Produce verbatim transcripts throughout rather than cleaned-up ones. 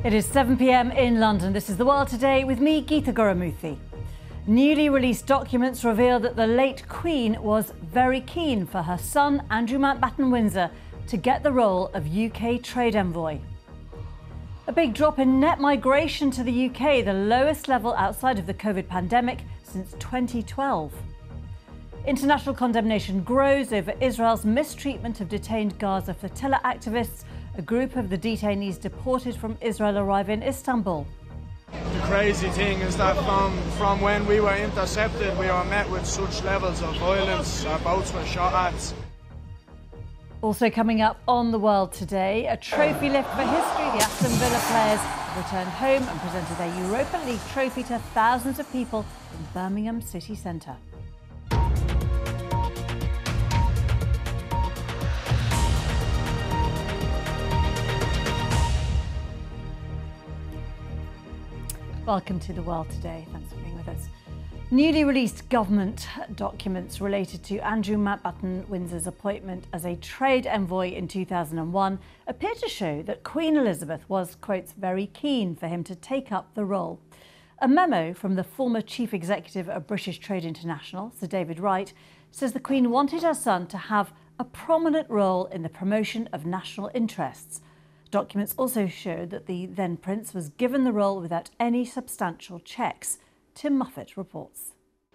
It is seven p m in London. This is The World Today with me, Geeta Gurumuthy. Newly released documents reveal that the late Queen was very keen for her son, Andrew Mountbatten Windsor, to get the role of U K trade envoy. A big drop in net migration to the U K, the lowest level outside of the COVID pandemic since twenty twelve. International condemnation grows over Israel's mistreatment of detained Gaza flotilla activists. A group of the detainees deported from Israel arrive in Istanbul. The crazy thing is that from, from when we were intercepted, we were met with such levels of violence. Our boats were shot at. Also coming up on The World Today, a trophy lift for history. The Aston Villa players have returned home and presented their Europa League trophy to thousands of people in Birmingham city centre. Welcome to The World Today. Thanks for being with us. Newly released government documents related to Andrew Mountbatten Windsor's appointment as a trade envoy in two thousand one appear to show that Queen Elizabeth was, quotes, very keen for him to take up the role. A memo from the former chief executive of British Trade International, Sir David Wright, says the Queen wanted her son to have a prominent role in the promotion of national interests. Documents also showed that the then Prince was given the role without any substantial checks. Tim Muffet reports.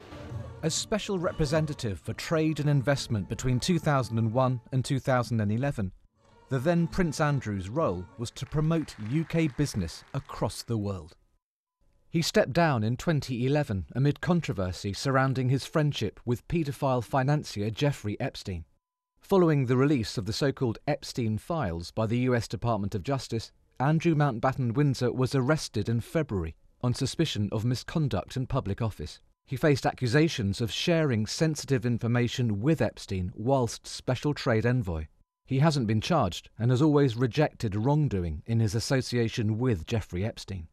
As Special Representative for Trade and Investment between two thousand one and two thousand eleven, the then Prince Andrew's role was to promote U K business across the world. He stepped down in twenty eleven amid controversy surrounding his friendship with paedophile financier Jeffrey Epstein. Following the release of the so-called Epstein files by the U S Department of Justice, Andrew Mountbatten Windsor was arrested in February on suspicion of misconduct in public office. He faced accusations of sharing sensitive information with Epstein whilst Special Trade Envoy. He hasn't been charged and has always rejected wrongdoing in his association with Jeffrey Epstein.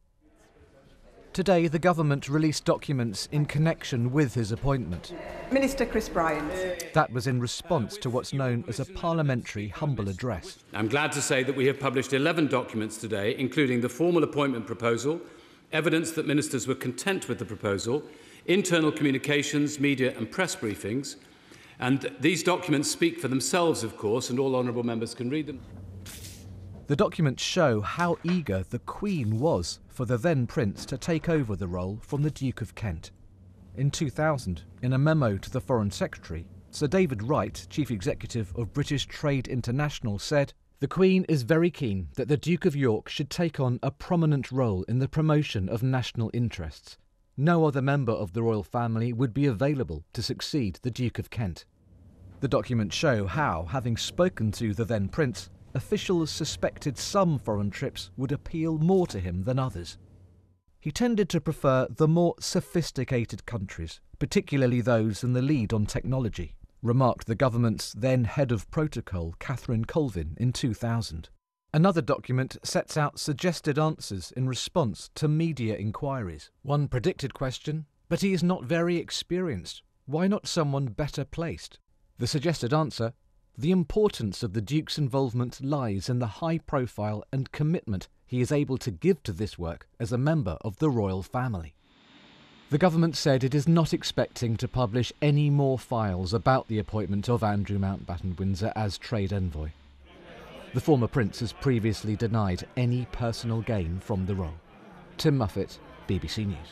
Today, the government released documents in connection with his appointment. Minister Chris Bryant. That was in response to what's known as a parliamentary humble address. I'm glad to say that we have published eleven documents today, including the formal appointment proposal, evidence that ministers were content with the proposal, internal communications, media and press briefings. And these documents speak for themselves, of course, and all honourable members can read them. The documents show how eager the Queen was for the then Prince to take over the role from the Duke of Kent. In two thousand, in a memo to the Foreign Secretary, Sir David Wright, Chief Executive of British Trade International, said, "The Queen is very keen that the Duke of York should take on a prominent role in the promotion of national interests. No other member of the royal family would be available to succeed the Duke of Kent." The documents show how, having spoken to the then Prince, officials suspected some foreign trips would appeal more to him than others. He tended to prefer the more sophisticated countries, particularly those in the lead on technology, remarked the government's then head of protocol, Catherine Colvin, in two thousand. Another document sets out suggested answers in response to media inquiries. One predicted question, but he is not very experienced. Why not someone better placed? The suggested answer: the importance of the Duke's involvement lies in the high profile and commitment he is able to give to this work as a member of the royal family. The government said it is not expecting to publish any more files about the appointment of Andrew Mountbatten Windsor as trade envoy. The former prince has previously denied any personal gain from the role. Tim Muffet, B B C News.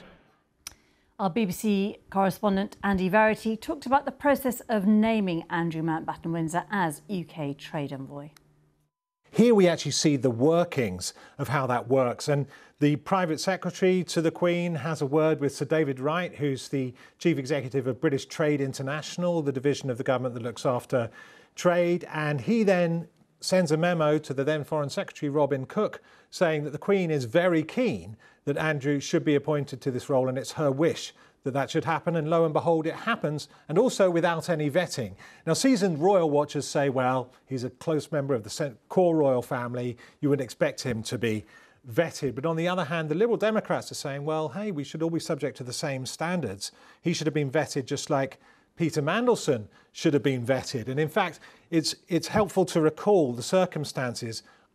Our B B C correspondent Andy Verity talked about the process of naming Andrew Mountbatten Windsor as U K trade envoy. Here we actually see the workings of how that works, and the private secretary to the Queen has a word with Sir David Wright, who's the chief executive of British Trade International, the division of the government that looks after trade, and he then sends a memo to the then Foreign Secretary Robin Cook saying that the Queen is very keen that Andrew should be appointed to this role and it's her wish that that should happen, and lo and behold it happens, and also without any vetting. Now seasoned royal watchers say, well, he's a close member of the core royal family, you would expect him to be vetted. But on the other hand, the Liberal Democrats are saying, well, hey, we should all be subject to the same standards. He should have been vetted just like Peter Mandelson should have been vetted. And in fact, it's, it's helpful to recall the circumstances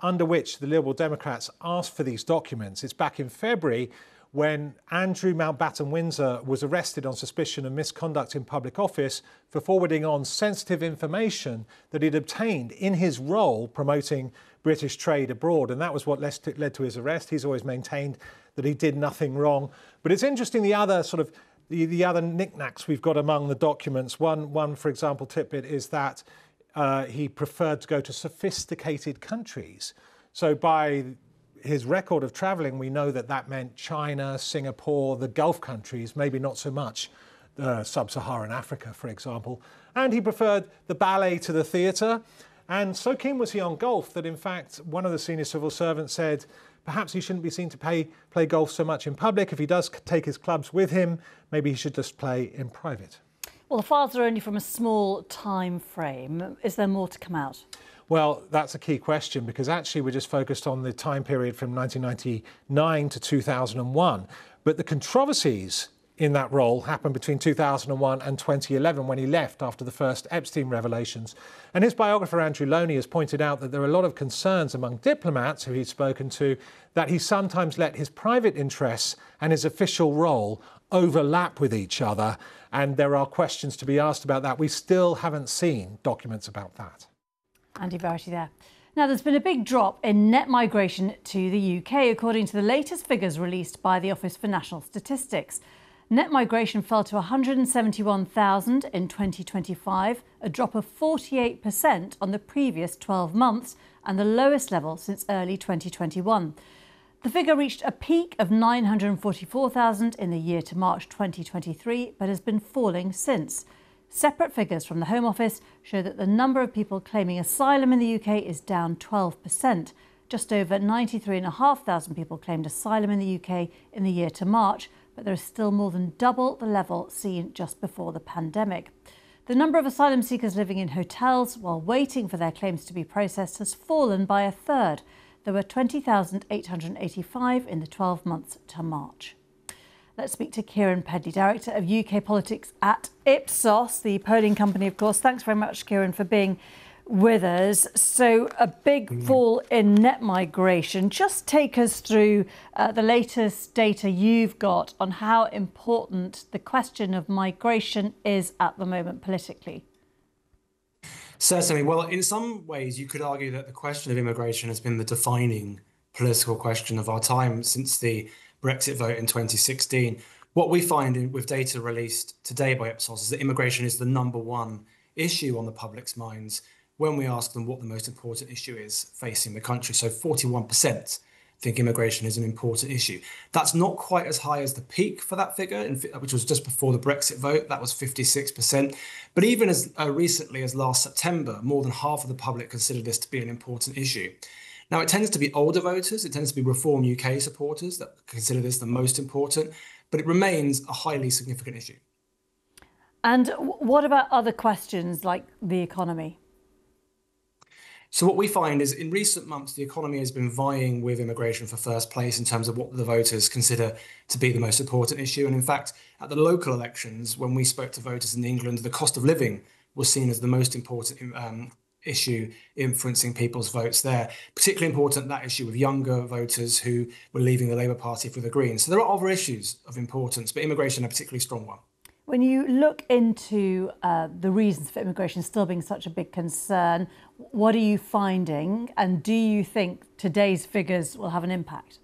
under which the Liberal Democrats asked for these documents. It's back in February when Andrew Mountbatten Windsor was arrested on suspicion of misconduct in public office for forwarding on sensitive information that he'd obtained in his role promoting British trade abroad. And that was what led to his arrest. He's always maintained that he did nothing wrong. But it's interesting, the other sort of the, the other knickknacks we've got among the documents. One, one for example, tidbit is that uh, he preferred to go to sophisticated countries. So by his record of travelling, we know that that meant China, Singapore, the Gulf countries, maybe not so much uh, sub-Saharan Africa, for example. And he preferred the ballet to the theatre. And so keen was he on golf that, in fact, one of the senior civil servants said perhaps he shouldn't be seen to pay, play golf so much in public. If he does take his clubs with him, maybe he should just play in private. Well, the files are only from a small time frame. Is there more to come out? Well, that's a key question, because actually we're just focused on the time period from nineteen ninety-nine to two thousand one. But the controversies in that role happened between two thousand one and twenty eleven, when he left after the first Epstein revelations. And his biographer, Andrew Loney, has pointed out that there are a lot of concerns among diplomats who he's spoken to that he sometimes let his private interests and his official role overlap with each other. And there are questions to be asked about that. We still haven't seen documents about that. Andy Verity there. Now, there's been a big drop in net migration to the U K, according to the latest figures released by the Office for National Statistics. Net migration fell to one hundred seventy-one thousand in twenty twenty-five, a drop of forty-eight percent on the previous twelve months and the lowest level since early twenty twenty-one. The figure reached a peak of nine hundred forty-four thousand in the year to March twenty twenty-three, but has been falling since. Separate figures from the Home Office show that the number of people claiming asylum in the U K is down twelve percent. Just over ninety-three thousand five hundred people claimed asylum in the U K in the year to March, but there is still more than double the level seen just before the pandemic. The number of asylum seekers living in hotels while waiting for their claims to be processed has fallen by a third. There were twenty thousand eight hundred eighty-five in the twelve months to March. Let's speak to Kieran Pedley, Director of U K Politics at Ipsos, the polling company, of course. Thanks very much, Kieran, for being with us. So a big fall in net migration. Just take us through uh, the latest data you've got on how important the question of migration is at the moment politically. Certainly. Well, in some ways, you could argue that the question of immigration has been the defining political question of our time since the Brexit vote in twenty sixteen. What we find in, with data released today by Ipsos is that immigration is the number one issue on the public's minds when we ask them what the most important issue is facing the country. So forty-one percent think immigration is an important issue. That's not quite as high as the peak for that figure, which was just before the Brexit vote. That was fifty-six percent. But even as uh, recently as last September, more than half of the public considered this to be an important issue. Now, it tends to be older voters, it tends to be Reform U K supporters that consider this the most important, but it remains a highly significant issue. And what about other questions like the economy? So what we find is in recent months, the economy has been vying with immigration for first place in terms of what the voters consider to be the most important issue. And in fact, at the local elections, when we spoke to voters in England, the cost of living was seen as the most important um, issue influencing people's votes there. Particularly important, that issue with younger voters who were leaving the Labour Party for the Greens. So there are other issues of importance, but immigration a particularly strong one. When you look into uh, the reasons for immigration still being such a big concern, what are you finding, and do you think today's figures will have an impact?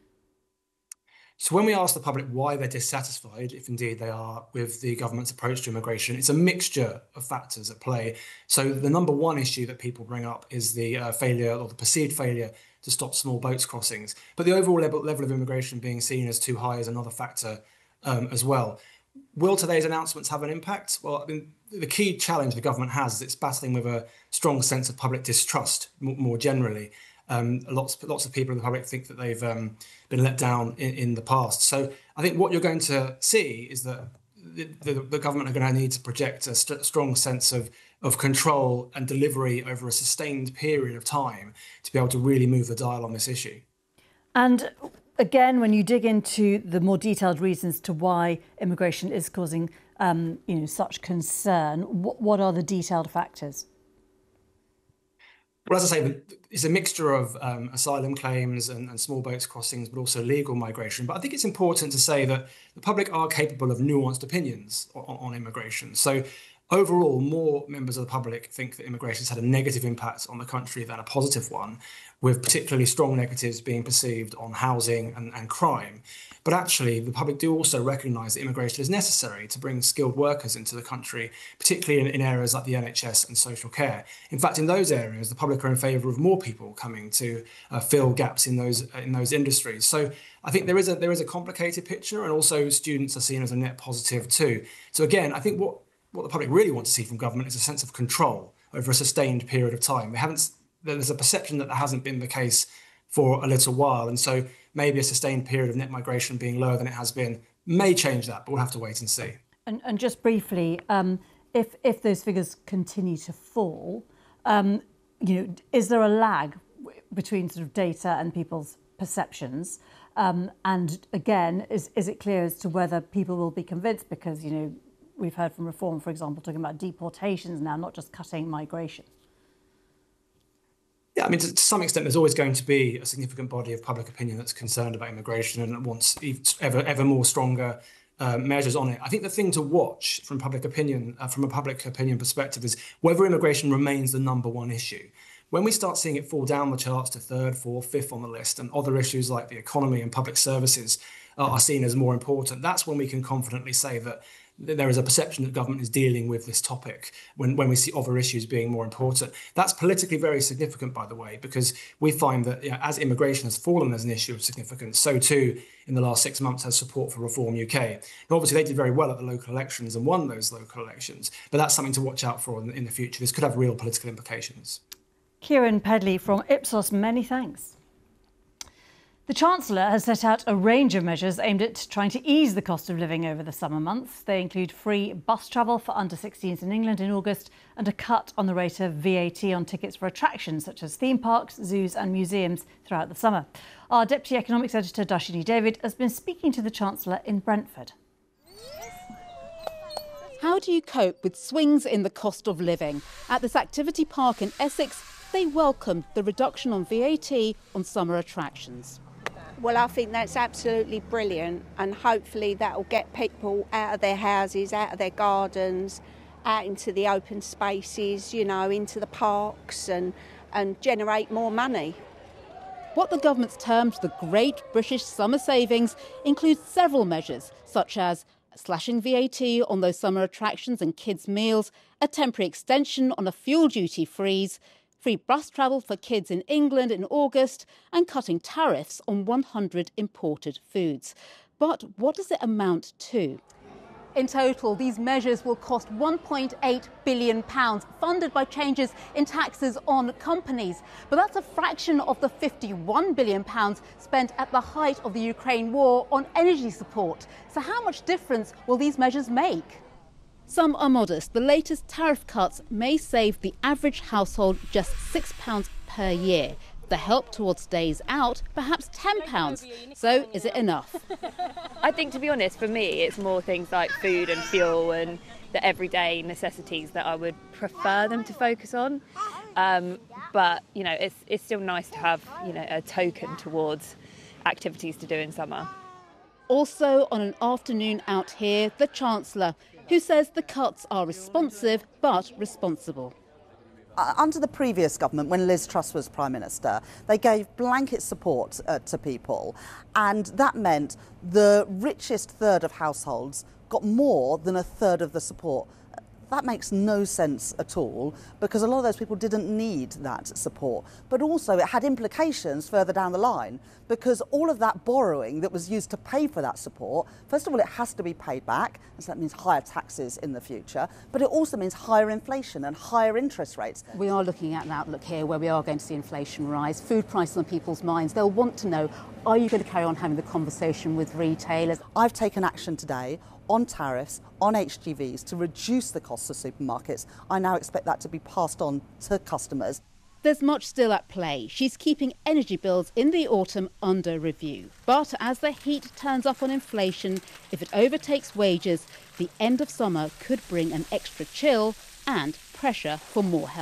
So when we ask the public why they're dissatisfied, if indeed they are, with the government's approach to immigration, it's a mixture of factors at play. So the number one issue that people bring up is the uh, failure or the perceived failure to stop small boats crossings. But the overall level, level of immigration being seen as too high is another factor um, as well. Will today's announcements have an impact? Well, I mean, the key challenge the government has is it's battling with a strong sense of public distrust more generally. Um, lots, lots of people in the public think that they've um, been let down in, in the past. So I think what you're going to see is that the, the, the government are going to need to project a st- strong sense of, of control and delivery over a sustained period of time to be able to really move the dial on this issue. And again, when you dig into the more detailed reasons to why immigration is causing um, you know, such concern, what, what are the detailed factors? Well, as I say, it's a mixture of um, asylum claims and, and small boats crossings, but also legal migration. But I think it's important to say that the public are capable of nuanced opinions on, on immigration. So overall, more members of the public think that immigration has had a negative impact on the country than a positive one, with particularly strong negatives being perceived on housing and, and crime. But actually, the public do also recognise that immigration is necessary to bring skilled workers into the country, particularly in, in areas like the N H S and social care. In fact, in those areas, the public are in favour of more people coming to uh, fill gaps in those in those industries. So I think there is a there is a complicated picture, and also students are seen as a net positive too. So again, I think what what the public really want to see from government is a sense of control over a sustained period of time. They haven't. There's a perception that that hasn't been the case for a little while, and so maybe a sustained period of net migration being lower than it has been may change that, but we'll have to wait and see. And, and just briefly, um, if if those figures continue to fall, um, you know, is there a lag w- between sort of data and people's perceptions? Um, and again, is is it clear as to whether people will be convinced? Because, you know, we've heard from Reform, for example, talking about deportations now, not just cutting migration. Yeah, I mean, to, to some extent, there's always going to be a significant body of public opinion that's concerned about immigration and wants ever, ever more stronger uh, measures on it. I think the thing to watch from public opinion, uh, from a public opinion perspective, is whether immigration remains the number one issue. When we start seeing it fall down the charts to third, fourth, fifth on the list, and other issues like the economy and public services uh, are seen as more important, that's when we can confidently say that there is a perception that government is dealing with this topic when, when we see other issues being more important. That's politically very significant, by the way, because we find that, you know, as immigration has fallen as an issue of significance, so too in the last six months has support for Reform U K. And obviously they did very well at the local elections and won those local elections, but that's something to watch out for in, in the future. This could have real political implications. Kieran Pedley from Ipsos, many thanks. The Chancellor has set out a range of measures aimed at trying to ease the cost of living over the summer months. They include free bus travel for under sixteens in England in August and a cut on the rate of V A T on tickets for attractions such as theme parks, zoos and museums throughout the summer. Our Deputy Economics Editor, Darshini David, has been speaking to the Chancellor in Brentford. How do you cope with swings in the cost of living? At this activity park in Essex, they welcomed the reduction on V A T on summer attractions. Well, I think that's absolutely brilliant, and hopefully that will get people out of their houses, out of their gardens, out into the open spaces, you know, into the parks and, and generate more money. What the government's termed the Great British Summer Savings includes several measures, such as slashing V A T on those summer attractions and kids' meals, a temporary extension on a fuel duty freeze, free bus travel for kids in England in August, and cutting tariffs on one hundred imported foods. But what does it amount to? In total, these measures will cost one point eight billion pounds, funded by changes in taxes on companies. But that's a fraction of the fifty-one billion pounds spent at the height of the Ukraine war on energy support. So how much difference will these measures make? Some are modest. The latest tariff cuts may save the average household just six pounds per year. The help towards days out, perhaps ten pounds. So is it enough? I think, to be honest, for me, it's more things like food and fuel and the everyday necessities that I would prefer them to focus on. Um, but, you know, it's, it's still nice to have, you know, a token towards activities to do in summer. Also on an afternoon out here, the Chancellor, who says the cuts are responsive but responsible. Uh, under the previous government, when Liz Truss was Prime Minister, they gave blanket support uh, to people, and that meant the richest third of households got more than a third of the support. That makes no sense at all, because a lot of those people didn't need that support. But also it had implications further down the line, because all of that borrowing that was used to pay for that support, first of all, it has to be paid back, and so that means higher taxes in the future, but it also means higher inflation and higher interest rates. We are looking at an outlook here where we are going to see inflation rise, food prices on people's minds. They'll want to know, are you going to carry on having the conversation with retailers? I've taken action today on tariffs, on H G Vs, to reduce the costs of supermarkets. I now expect that to be passed on to customers. There's much still at play. She's keeping energy bills in the autumn under review. But as the heat turns up on inflation, if it overtakes wages, the end of summer could bring an extra chill and pressure for more help.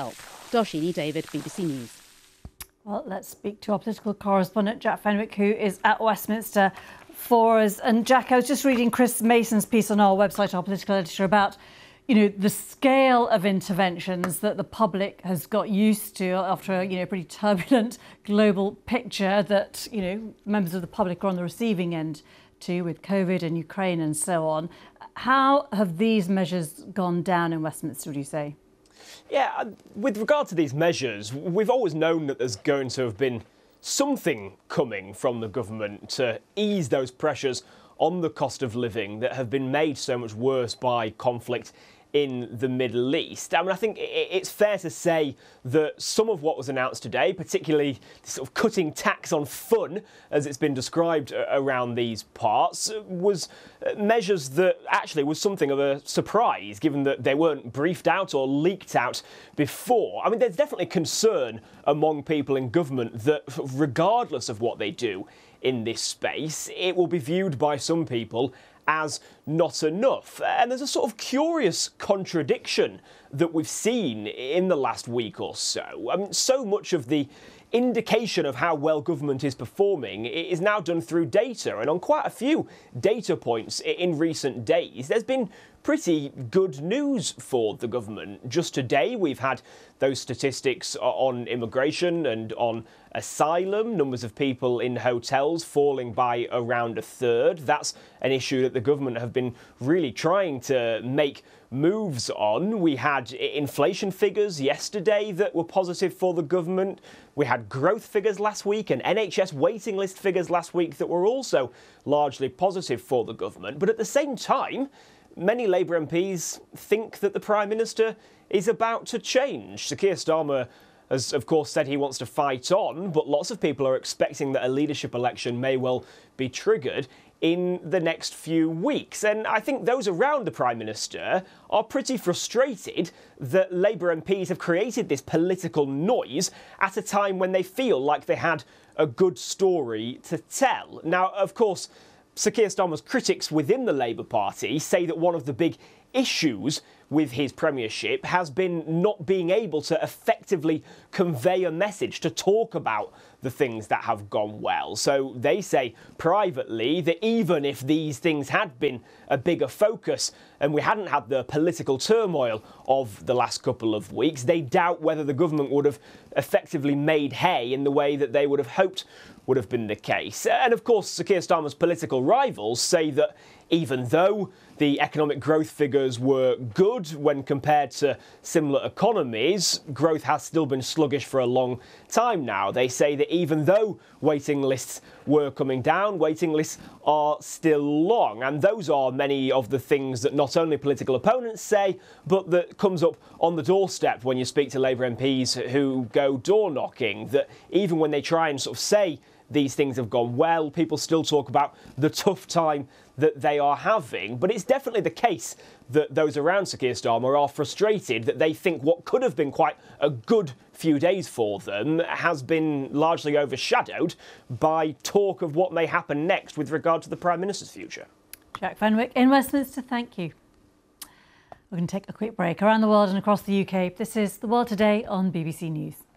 Darshini David, B B C News. Well, let's speak to our political correspondent, Jack Fenwick, who is at Westminster for us. And Jack, I was just reading Chris Mason's piece on our website, our political editor, about, you know, the scale of interventions that the public has got used to after, you know, a pretty turbulent global picture that, you know, members of the public are on the receiving end to, with COVID and Ukraine and so on. How have these measures gone down in Westminster, would you say? Yeah, with regard to these measures, we've always known that there's going to have been something coming from the government to ease those pressures on the cost of living that have been made so much worse by conflict in the Middle East. I mean, I think it's fair to say that some of what was announced today, particularly the sort of cutting tax on fun, as it's been described around these parts, was measures that actually was something of a surprise, given that they weren't briefed out or leaked out before. I mean, there's definitely concern among people in government that regardless of what they do in this space, it will be viewed by some people as not enough. And there's a sort of curious contradiction that we've seen in the last week or so. I mean, so much of the indication of how well government is performing is now done through data. And on quite a few data points in recent days, there's been pretty good news for the government. Just today, we've had those statistics on immigration and on asylum, numbers of people in hotels falling by around a third. That's an issue that the government have been really trying to make moves on. We had inflation figures yesterday that were positive for the government. We had growth figures last week and N H S waiting list figures last week that were also largely positive for the government. But at the same time, many Labour M Ps think that the Prime Minister is about to change. Sir Keir Starmer has, of course, said he wants to fight on, but lots of people are expecting that a leadership election may well be triggered in the next few weeks. And I think those around the Prime Minister are pretty frustrated that Labour M Ps have created this political noise at a time when they feel like they had a good story to tell. Now, of course, Sir Keir Starmer's critics within the Labour Party say that one of the big issues with his premiership has been not being able to effectively convey a message, to talk about the things that have gone well. So they say privately that even if these things had been a bigger focus and we hadn't had the political turmoil of the last couple of weeks, they doubt whether the government would have effectively made hay in the way that they would have hoped would have been the case. And of course, Sir Keir Starmer's political rivals say that even though the economic growth figures were good when compared to similar economies, growth has still been sluggish for a long time now. They say that even though waiting lists were coming down, waiting lists are still long. And those are many of the things that not only political opponents say, but that comes up on the doorstep when you speak to Labour M Ps who go door knocking, that even when they try and sort of say these things have gone well, people still talk about the tough time that they are having. But it's definitely the case that those around Sir Keir Starmer are frustrated that they think what could have been quite a good few days for them has been largely overshadowed by talk of what may happen next with regard to the Prime Minister's future. Jack Fenwick in Westminster, thank you. We're going to take a quick break. Around the world and across the U K, this is The World Today on B B C News.